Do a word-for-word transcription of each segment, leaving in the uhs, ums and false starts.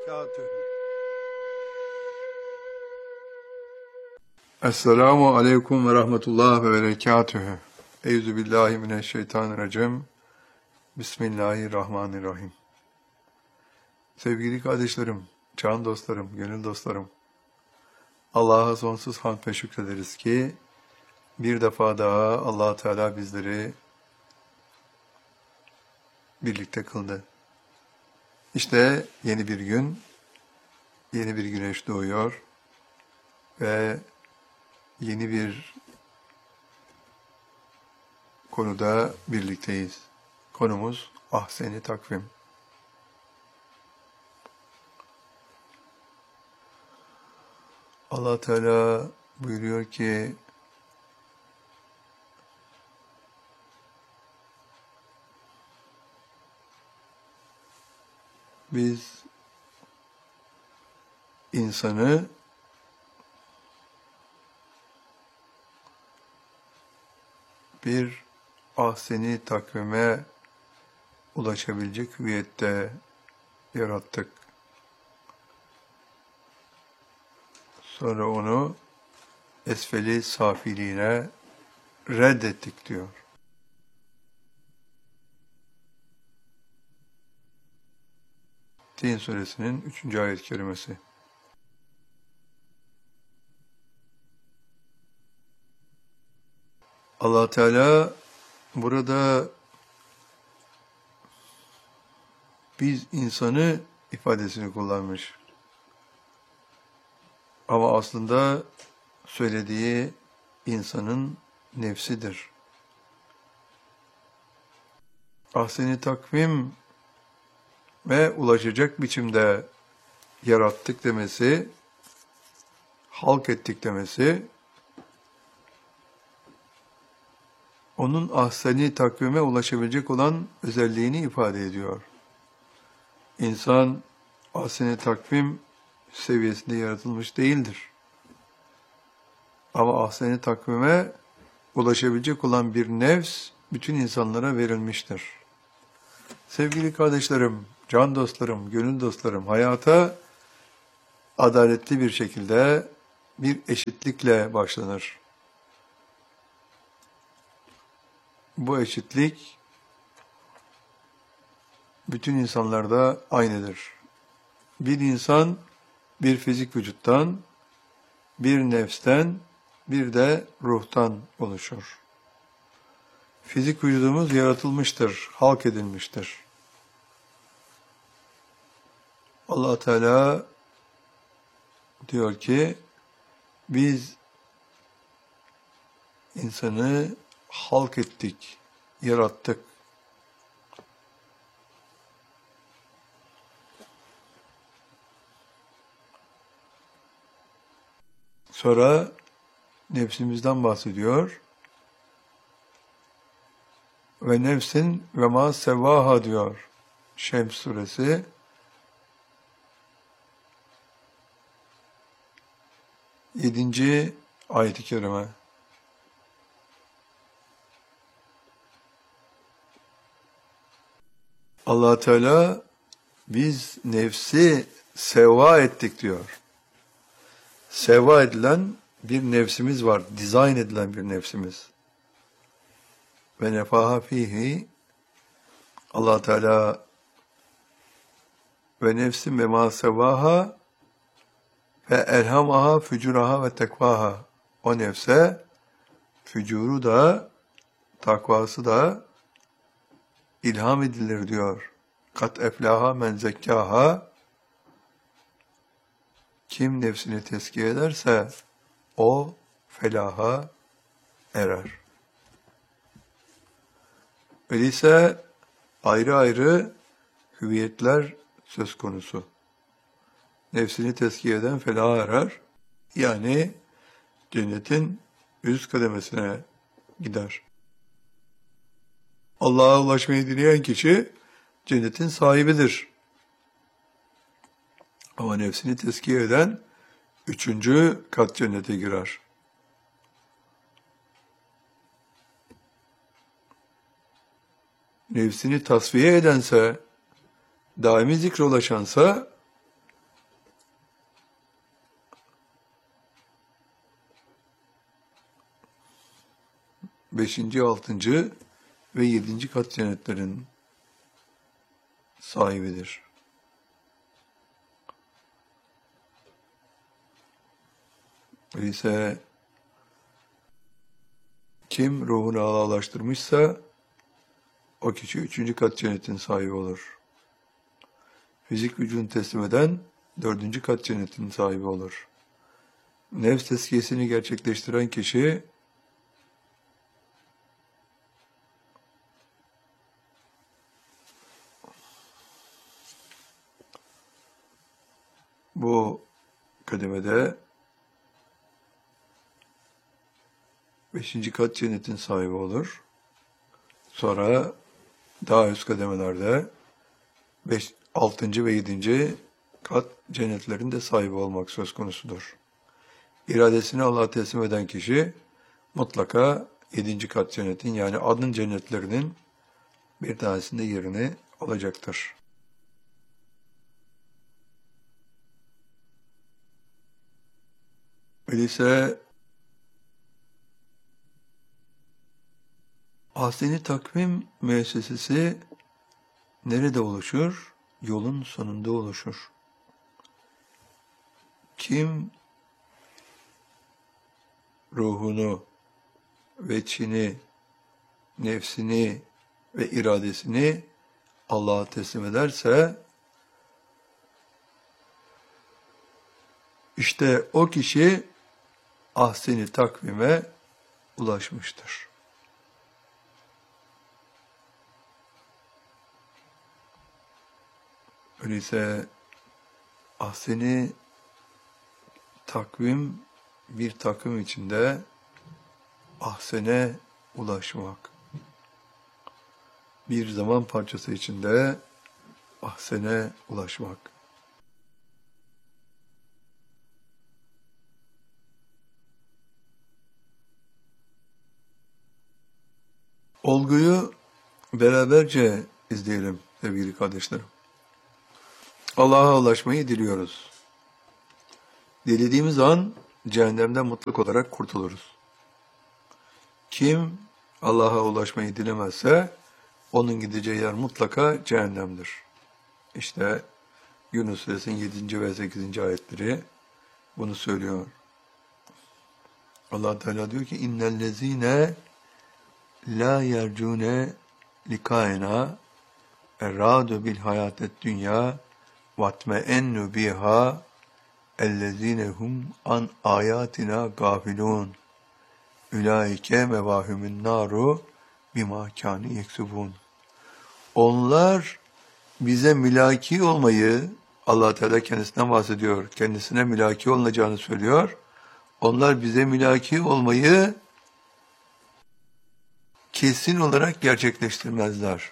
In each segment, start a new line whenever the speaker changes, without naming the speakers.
وبركاته.
Esselamu aleyküm ve rahmetullah ve berekatühü. Eyzu billahi mineşşeytanirracim. Bismillahirrahmanirrahim. Sevgili kardeşlerim, can dostlarım, gönül dostlarım. Allah'a sonsuz hamd ve şükrederiz ki bir defa daha Allah Teala bizleri birlikte kıldı. İşte yeni bir gün, yeni bir güneş doğuyor ve yeni bir konuda birlikteyiz. Konumuz ahsen-i takvim. Allah Teala buyuruyor ki biz insanı bir ahsen-i takvime ulaşabilecek hüviyette yarattık. Sonra onu esfeli safiliğine reddettik diyor. Tin suresinin üçüncü ayet-i kerimesi. Allah Teala burada biz insanı ifadesini kullanmış. Ama aslında söylediği insanın nefsidir. Ahsen-i takvim ve ulaşacak biçimde yarattık demesi, halk ettik demesi, onun ahsen-i takvime ulaşabilecek olan özelliğini ifade ediyor. İnsan ahsen-i takvim seviyesinde yaratılmış değildir. Ama ahsen-i takvime ulaşabilecek olan bir nefs bütün insanlara verilmiştir. Sevgili kardeşlerim, can dostlarım, gönül dostlarım, hayata adaletli bir şekilde bir eşitlikle başlanır. Bu eşitlik bütün insanlarda aynıdır. Bir insan bir fizik vücuttan, bir nefsten, bir de ruhtan oluşur. Fizik vücudumuz yaratılmıştır, halk edilmiştir. Allah Teala diyor ki, biz insanı halk ettik, yarattık. Sonra nefsimizden bahsediyor. Ve nefsin ve ma sevvaha diyor Şems suresi. Yedinci ayet-i kerime. Allah Teala biz nefsi sevva ettik diyor. Sevva edilen bir nefsimiz var, dizayn edilen bir nefsimiz. Ve nefaha fihi, Allah Teala ve nefsin ve ma sevvaha ve elhamaha fücuraha ve tekvaha, o nefse fücuru da takvası da ilham edilir diyor. Kat eflaha men zekkaha, kim nefsini tezkiye ederse o felaha erer. Öyleyse ayrı ayrı hüviyetler söz konusu. Nefsini tezkiye eden felaha erer. Yani cennetin üst kademesine gider. Allah'a ulaşmayı dileyen kişi cennetin sahibidir. Ama nefsini tezkiye eden üçüncü kat cennete girer. Nefsini tasfiye edense, daimi zikre ulaşansa beşinci, altıncı ve yedinci kat cennetlerin sahibidir. Öyleyse kim ruhunu Allah'laştırmışsa o kişi üçüncü kat cennetin sahibi olur. Fizik vücudunu teslim eden dördüncü kat cennetin sahibi olur. Nefs tezkiyesini gerçekleştiren kişi bu kademede beşinci kat cennetin sahibi olur. Sonra daha üst kademelerde beş, altıncı ve yedinci kat cennetlerin de sahibi olmak söz konusudur. İradesini Allah'a teslim eden kişi mutlaka yedinci kat cennetin yani adın cennetlerinin bir tanesinde yerini alacaktır. Öyleyse Ahsen-i Takvim müessesesi nerede oluşur? Yolun sonunda oluşur. Kim ruhunu, veçhini, nefsini ve iradesini Allah'a teslim ederse işte o kişi ahsen-i takvime ulaşmıştır. Öyleyse ahsen-i takvim bir takım içinde ahsene ulaşmak. Bir zaman parçası içinde ahsene ulaşmak. Olguyu beraberce izleyelim sevgili kardeşlerim. Allah'a ulaşmayı diliyoruz. Dilediğimiz an cehennemden mutlak olarak kurtuluruz. Kim Allah'a ulaşmayı dilemezse onun gideceği yer mutlaka cehennemdir. İşte Yunus Suresinin yedinci ve sekizinci ayetleri bunu söylüyor. Allah Teala diyor ki innellezine la yercune likaena erradu bil hayatet dünya vatmeennu biha ellezinehum an ayatina gafilun ülaike mevahümün naru bima kâni yeksubun. Onlar bize mülaki olmayı, Allah Teala kendisinden bahsediyor, kendisine mülaki olunacağını söylüyor. Onlar bize mülaki olmayı kesin olarak gerçekleştirmezler.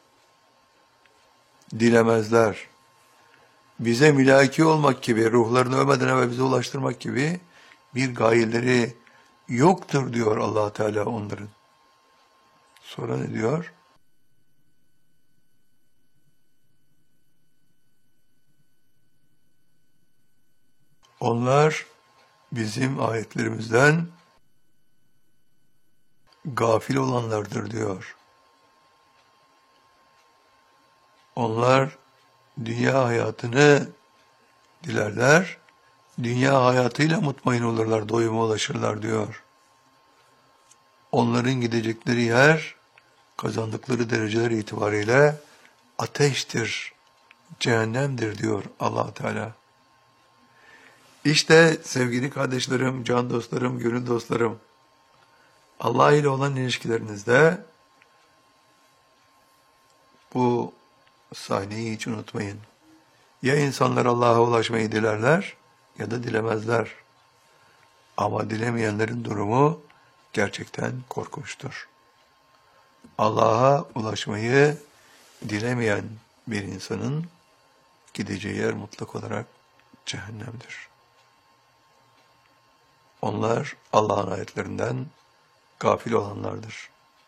Dilemezler. Bize mülaki olmak gibi, ruhlarını ölmeden evvel bize ulaştırmak gibi bir gayeleri yoktur diyor Allah Teala onların. Sonra ne diyor? Onlar bizim ayetlerimizden gafil olanlardır diyor. Onlar dünya hayatını dilerler, dünya hayatıyla mutmain olurlar, doyuma ulaşırlar diyor. Onların gidecekleri yer, kazandıkları dereceler itibariyle ateştir, cehennemdir diyor Allah Teala. İşte sevgili kardeşlerim, can dostlarım, gönül dostlarım, Allah ile olan ilişkilerinizde bu sahneyi hiç unutmayın. Ya insanlar Allah'a ulaşmayı dilerler ya da dilemezler. Ama dilemeyenlerin durumu gerçekten korkunçtur. Allah'a ulaşmayı dilemeyen bir insanın gideceği yer mutlak olarak cehennemdir. Onlar Allah'ın ayetlerinden gafil olanlardır.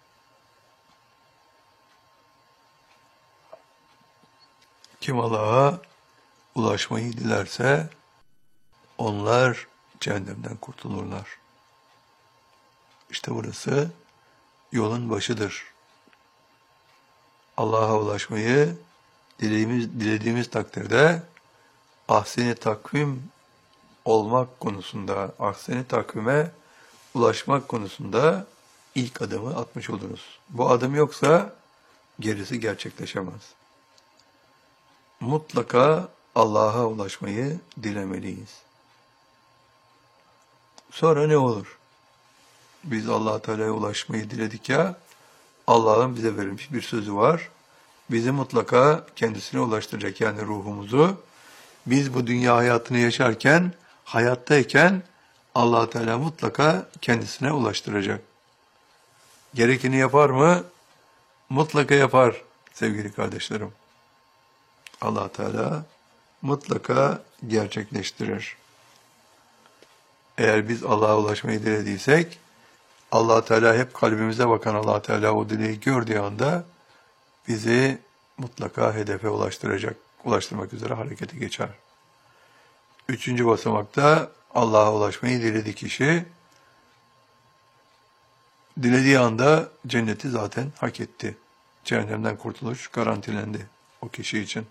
Kim Allah'a ulaşmayı dilerse onlar cehennemden kurtulurlar. İşte burası yolun başıdır. Allah'a ulaşmayı dilediğimiz, dilediğimiz takdirde ahsen-i takvim olmak konusunda, ahsen-i takvime ulaşmak konusunda ilk adımı atmış oluruz. Bu adım yoksa gerisi gerçekleşemez. Mutlaka Allah'a ulaşmayı dilemeliyiz. Sonra ne olur? Biz Allah-u Teala'ya ulaşmayı diledik ya, Allah'ın bize verilmiş bir sözü var. Bizi mutlaka kendisine ulaştıracak, yani ruhumuzu. Biz bu dünya hayatını yaşarken, hayattayken Allah-u Teala mutlaka kendisine ulaştıracak. Gerekeni yapar mı? Mutlaka yapar sevgili kardeşlerim. Allah-u Teala mutlaka gerçekleştirir. Eğer biz Allah'a ulaşmayı dilediysek, Allah-u Teala hep kalbimize bakan Allah-u Teala o dileği gördüğü anda bizi mutlaka hedefe ulaştıracak, ulaştırmak üzere harekete geçer. Üçüncü basamakta Allah'a ulaşmayı dilediği kişi, dilediği anda cenneti zaten hak etti. Cehennemden kurtuluş garantilendi o kişi için.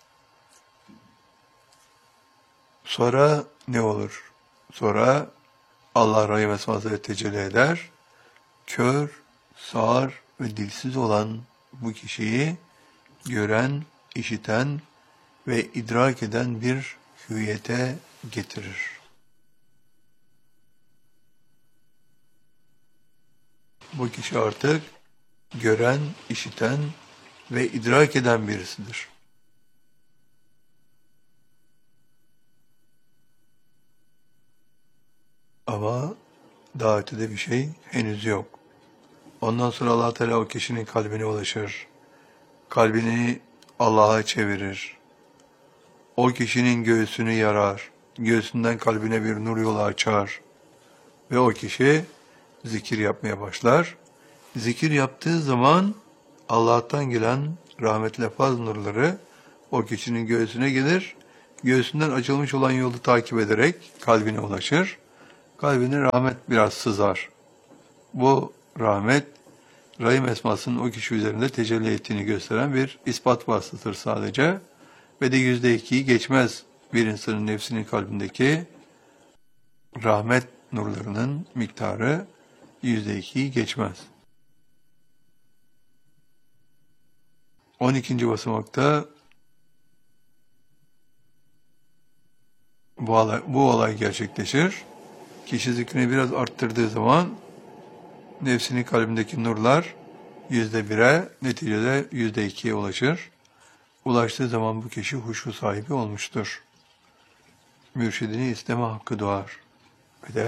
Sonra ne olur? Sonra Allah Rahim Esması'yla tecelli eder. Kör, sağır ve dilsiz olan bu kişiyi gören, işiten ve idrak eden bir hüviyete getirir. Bu kişi artık gören, işiten ve idrak eden birisidir. Ama daha ötede bir şey henüz yok. Ondan sonra Allah Teala o kişinin kalbine ulaşır. Kalbini Allah'a çevirir. O kişinin göğsünü yarar. Göğsünden kalbine bir nur yolu açar. Ve o kişi zikir yapmaya başlar. Zikir yaptığı zaman Allah'tan gelen rahmetli faz nurları o kişinin göğsüne gelir. Göğsünden açılmış olan yolu takip ederek kalbine ulaşır. Kalbine rahmet biraz sızar. Bu rahmet, Rahim Esması'nın o kişi üzerinde tecelli ettiğini gösteren bir ispat vasıtadır sadece. Ve de yüzde ikiyi geçmez bir insanın nefsinin kalbindeki rahmet nurlarının miktarı yüzde ikiyi geçmez. On ikinci basamakta bu olay, bu olay gerçekleşir. Kişi zikrini biraz arttırdığı zaman nefsinin kalbindeki nurlar yüzde bire, neticede yüzde ikiye ulaşır. Ulaştığı zaman bu kişi huşu sahibi olmuştur. Mürşidini isteme hakkı doğar. Ve de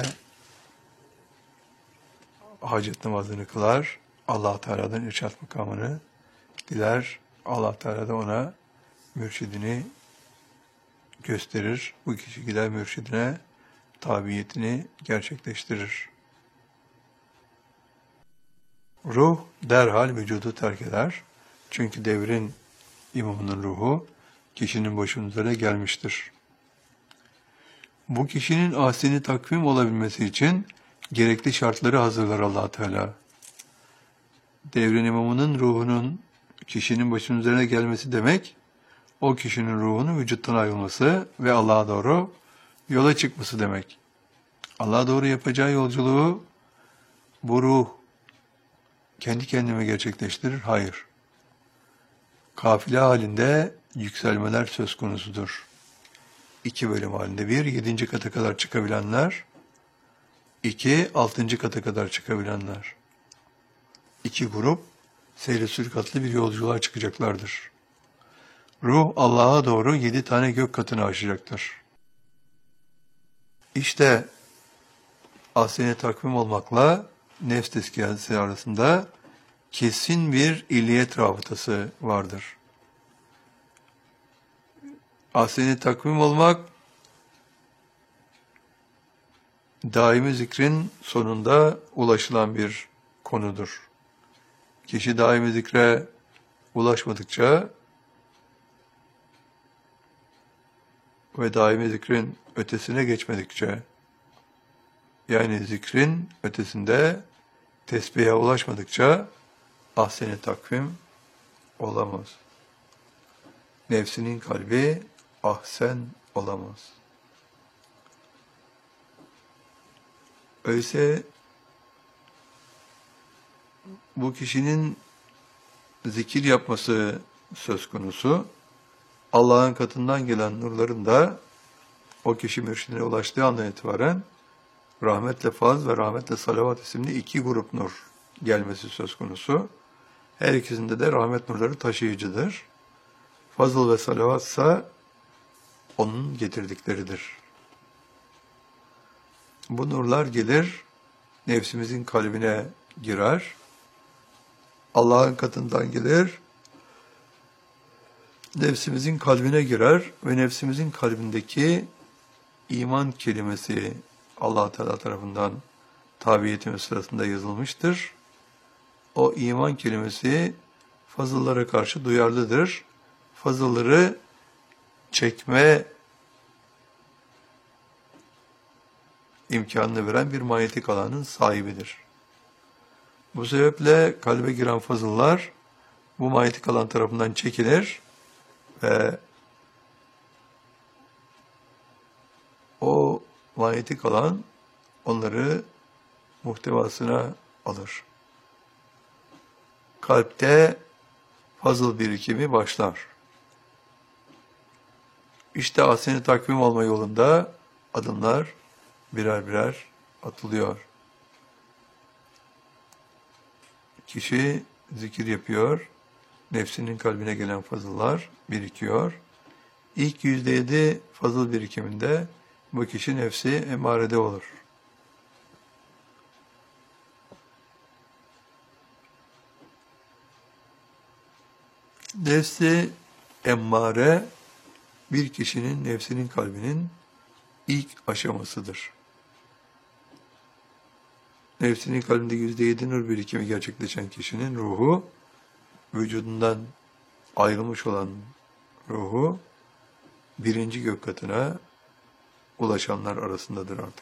hacet namazını kılar. Allah Teala'dan irşad makamını diler. Allah Teala da ona mürşidini gösterir. Bu kişi gider mürşidine tabiyetini gerçekleştirir. Ruh derhal vücudu terk eder. Çünkü devrin imamının ruhu kişinin başının üzerine gelmiştir. Bu kişinin ahseni takvim olabilmesi için gerekli şartları hazırlar Allah Teala. Devrin imamının ruhunun kişinin başının üzerine gelmesi demek, o kişinin ruhunun vücuttan ayrılması ve Allah'a doğru yola çıkması demek. Allah'a doğru yapacağı yolculuğu bu ruh kendi kendine gerçekleştirir? Hayır. Kafile halinde yükselmeler söz konusudur. İki bölüm halinde. Bir, yedinci kata kadar çıkabilenler. İki, altıncı kata kadar çıkabilenler. İki grup seyri sürkatlı bir yolculuğa çıkacaklardır. Ruh Allah'a doğru yedi tane gök katını aşacaktır. İşte ahsen-i takvim olmakla nefs tezkiyesi arasında kesin bir illiyet rabıtası vardır. Ahsen-i takvim olmak, daimi zikrin sonunda ulaşılan bir konudur. Kişi daimi zikre ulaşmadıkça ve daimi zikrin ötesine geçmedikçe, yani zikrin ötesinde tesbihe ulaşmadıkça ahsen-i takvim olamaz. Nefsinin kalbi ahsen olamaz. Öyleyse bu kişinin zikir yapması söz konusu. Allah'ın katından gelen nurların da o kişi mürşidine ulaştığı andan itibaren rahmetle faz ve rahmetle salavat isimli iki grup nur gelmesi söz konusu. Her ikisinde de rahmet nurları taşıyıcıdır. Fazıl ve salavat ise onun getirdikleridir. Bu nurlar gelir, nefsimizin kalbine girer, Allah'ın katından gelir, nefsimizin kalbine girer ve nefsimizin kalbindeki iman kelimesi Allah Teala tarafından tabiyetimiz sırasında yazılmıştır. O iman kelimesi fazıllara karşı duyarlıdır. Fazılları çekme imkanını veren bir manyetik alanın sahibidir. Bu sebeple kalbe giren fazıllar bu manyetik alan tarafından çekilir ve o manyetik alan onları muhtevasına alır. Kalpte fazıl birikimi başlar. İşte ahsen-i takvim olma yolunda adımlar birer birer atılıyor. Kişi zikir yapıyor, nefsinin kalbine gelen fazıllar birikiyor. İlk yüzde yedi fazıl birikiminde bu kişi nefsi emarede olur. Nefsi emmare bir kişinin nefsinin kalbinin ilk aşamasıdır. Nefsinin kalbinde yüzde yedi nur birikimi gerçekleşen kişinin ruhu, vücudundan ayrılmış olan ruhu, birinci gök katına ulaşanlar arasındadır artık.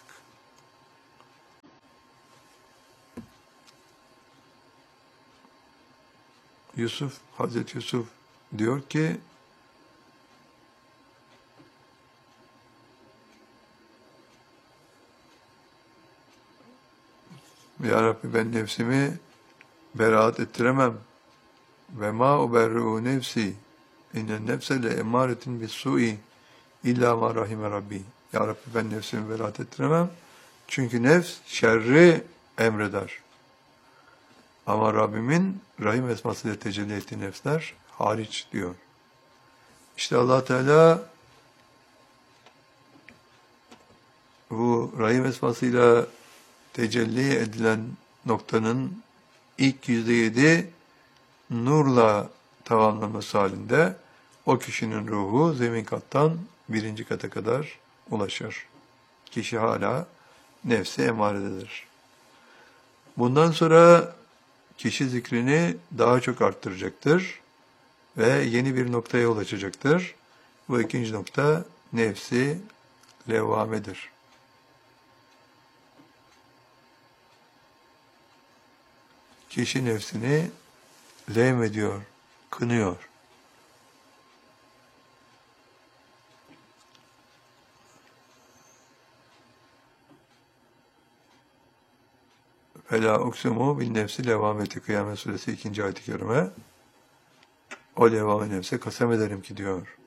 Yusuf, Hazreti Yusuf diyor ki, Ya Rabbi ben nefsimi beraat ettiremem. Ve ma uberru nefsi innen nefse le emaretin bis su'i illa ma rahime Rabbi. Ya Rabbi ben nefsimi beraat ettiremem. Çünkü nefs şerri emreder. Ama Rabbimin rahim esmasıyla tecelli ettiği nefsler hariç diyor. İşte Allah Teala bu rahim esmasıyla tecelli edilen noktanın ilk yüzde yedi nurla tamamlanması halinde o kişinin ruhu zemin kattan birinci kata kadar ulaşır. Kişi hala nefsi emarededir. Bundan sonra kişi zikrini daha çok arttıracaktır ve yeni bir noktaya ulaşacaktır. Bu ikinci nokta nefsi levvamedir. Kişi nefsini levm ediyor, kınıyor. Fela uksimu bin nefsi levvameti Kıyamet Suresi ikinci ayet-i kerime. O levvame nefse kasem ederim ki diyor.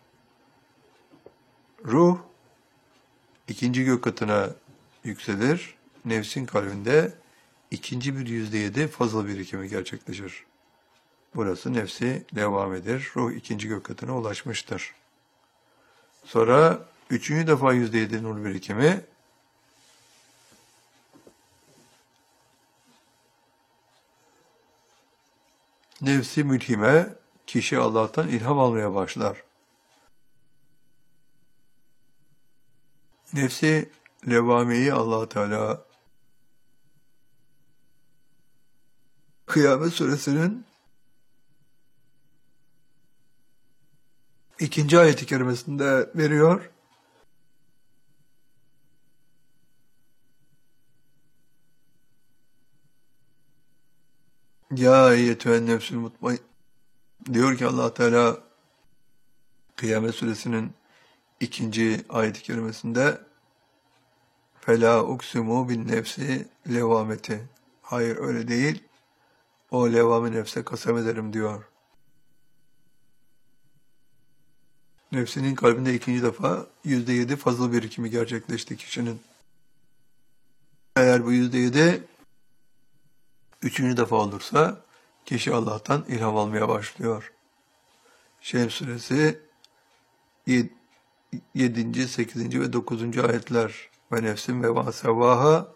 Ruh ikinci gök katına yükselir. Nefsin kalbinde ikinci bir yüzde yedi fazıl birikimi gerçekleşir. Burası nefsi levvamedir. Ruh ikinci gök katına ulaşmıştır. Sonra üçüncü defa yüzde yedi nur birikimi nefsi mülhime, kişi Allah'tan ilham almaya başlar. Nefsi levvameyi Allah Teala Kıyamet Suresinin ikinci ayet-i kerimesinde veriyor. Ya eyyetühen nefsül mutmain. Diyor ki Allah Teala Kıyamet Suresinin ikinci ayet-i kerimesinde Fela uksimu bin nefsi levameti. Hayır öyle değil. O levame nefse kasem ederim diyor. Nefsinin kalbinde ikinci defa yüzde yedi fazla birikimi gerçekleşti kişinin. Eğer bu yüzde yedi üçüncü defa olursa kişi Allah'tan ilham almaya başlıyor. Şems suresi yedinci, sekizinci ve dokuzuncu ayetler. Ve nefsin ve ma sevvaha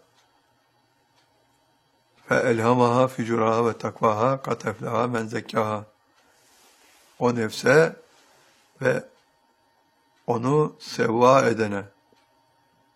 fe elhamaha fücuraha ve takvaha kat eflaha men zekkaha. O nefse ve onu sevva edene,